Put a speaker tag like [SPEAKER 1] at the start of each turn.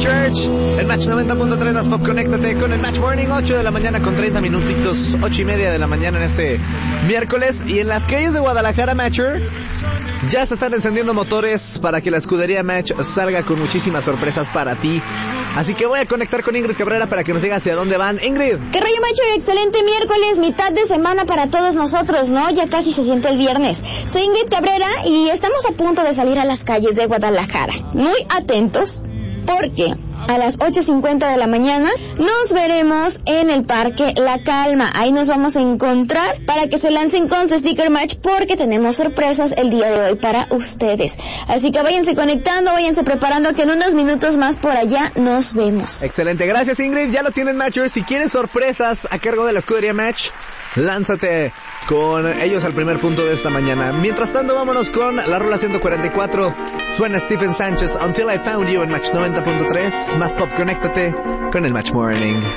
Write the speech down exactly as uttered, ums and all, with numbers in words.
[SPEAKER 1] Church. El Match noventa punto tres, Más Pop, conéctate con el Match Morning. Ocho de la mañana con treinta minutitos, ocho y media de la mañana en este miércoles. Y en las calles de Guadalajara, Matcher, ya se están encendiendo motores para que la escudería Match salga con muchísimas sorpresas para ti. Así que voy a conectar con Ingrid Cabrera para que nos diga hacia dónde van. Ingrid.
[SPEAKER 2] ¿Qué rollo, Matcher? Excelente miércoles, mitad de semana para todos nosotros, ¿no? Ya casi se siente el viernes. Soy Ingrid Cabrera y estamos a punto de salir a las calles de Guadalajara. Muy atentos, porque a las ocho cincuenta de la mañana nos veremos en el Parque La Calma. Ahí nos vamos a encontrar para que se lancen con su Sticker Match, porque tenemos sorpresas el día de hoy para ustedes. Así que váyanse conectando, váyanse preparando, que en unos minutos más por allá nos vemos.
[SPEAKER 1] Excelente, gracias Ingrid. Ya lo tienen, Matchers. Si quieres sorpresas a cargo de la escudería Match, lánzate con ellos al primer punto de esta mañana. Mientras tanto, vámonos con la rola ciento cuarenta y cuatro. Suena Stephen Sánchez, Until I Found You, en Match noventa punto tres. Más Pop, conéctate con el Match Morning.